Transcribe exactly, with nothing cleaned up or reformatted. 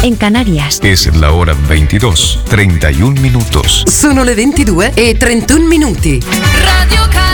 en Canarias. Es la hora veintidós, treinta y un minutos. Sono le ventidue e trentuno minuti. Radio Capital.